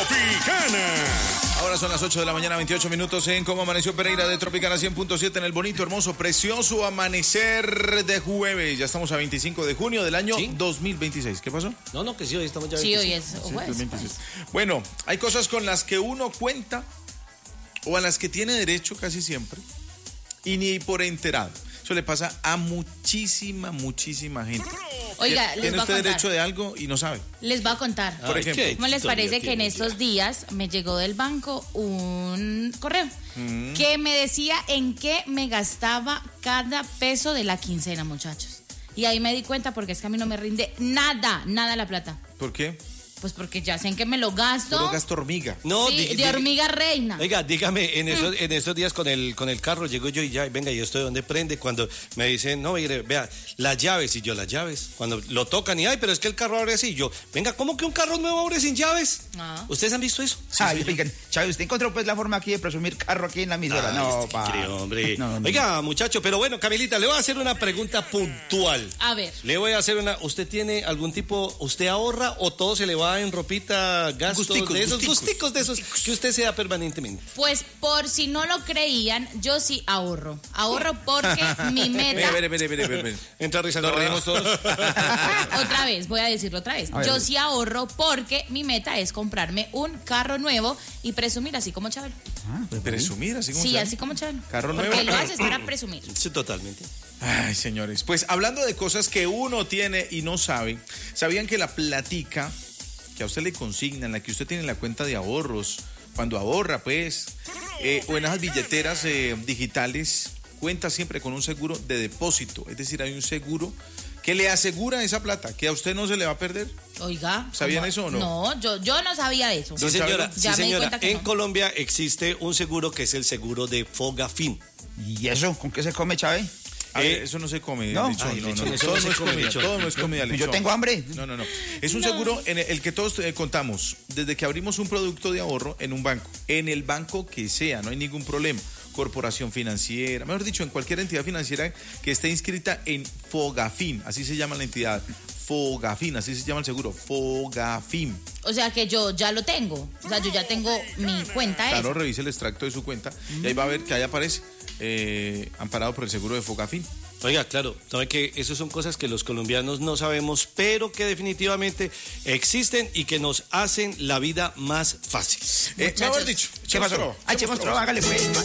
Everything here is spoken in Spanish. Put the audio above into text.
Tropicana. Ahora son las 8 de la mañana, 28 minutos en Cómo Amaneció Pereira de Tropicana 100.7 en el bonito, hermoso, precioso amanecer de jueves. Ya estamos a 25 de junio del año 2026. ¿Qué pasó? No, que sí, hoy estamos ya. Sí, 25. hoy es jueves. Bueno, hay cosas con las que uno cuenta o a las que tiene derecho casi siempre y ni por enterado. Eso le pasa a muchísima gente. Oiga, les ¿Tiene voy a usted contar. derecho de algo y no sabe? Les voy a contar. Por ejemplo. ¿Cómo les parece que en estos días me llegó del banco un correo que me decía en qué me gastaba cada peso de la quincena, muchachos? Y ahí me di cuenta porque es que a mí no me rinde nada la plata. ¿Por qué? Pues porque ya sé en qué me lo gasto. Puro gasto hormiga. No, Sí, de hormiga reina. Oiga, dígame, en esos días con el carro llego yo y ya, venga, ¿y esto de dónde prende? Cuando me dicen, no, mire, vea, las llaves, y yo, las llaves. Cuando lo tocan y, ay, pero es que el carro abre así. Y yo, venga, ¿cómo que un carro nuevo abre sin llaves? Ah. ¿Ustedes han visto eso? Ay, oigan, Chávez, usted encontró pues la forma aquí de presumir carro aquí en la emisora. No, pa. Hombre. No. Oiga, muchacho, pero bueno, Camilita, le voy a hacer una pregunta puntual. A ver. Le voy a hacer ¿usted tiene algún tipo, usted ahorra o todo se le va en ropita, gastos gusticos de esos que usted se da permanentemente? Pues por si no lo creían, yo sí ahorro. Ahorro porque mi meta... Espere. Entra risa. Nos reímos todos. Otra vez, voy a decirlo otra vez. Yo sí ahorro porque mi meta es comprarme un carro nuevo y presumir así como Chabelo. Presumir, así como Sí, sabe. así como Chabelo. Carro nuevo. Porque lo haces para presumir. Sí, totalmente. Ay, señores. Pues hablando de cosas que uno tiene y no sabe, ¿sabían que la platica que a usted le consignan, la que usted tiene en la cuenta de ahorros, cuando ahorra, pues, o en esas billeteras digitales, cuenta siempre con un seguro de depósito? Es decir, hay un seguro que le asegura esa plata, que a usted no se le va a perder. Oiga. ¿Sabían eso o no? No, yo no sabía de eso. Sí, señora. Ya Sí, me di señora. cuenta que En no. Colombia existe un seguro que es el seguro de Fogafín. ¿Y eso? ¿Con qué se come, Chávez? A ver, eso no se come, no. lechón, Ay, no, lechón, no, eso todo no no se es come, comida, lechón. todo no es comida, Yo lechón. tengo hambre. No. Es un seguro en el que todos contamos desde que abrimos un producto de ahorro en un banco, en el banco que sea, no hay ningún problema. Corporación financiera, mejor dicho, en cualquier entidad financiera que esté inscrita en Fogafín, así se llama la entidad. Fogafín, así se llama el seguro, Fogafín. O sea que yo ya lo tengo. O sea, yo ya tengo mi cuenta. Claro, revise el extracto de su cuenta y ahí va a ver que ahí aparece amparado por el seguro de Fogafín. Oiga, claro, sabe que esas son cosas que los colombianos no sabemos, pero que definitivamente existen y que nos hacen la vida más fácil. Mejor dicho, ¿Qué pasó? Ay, che, monstruo, hágale pues.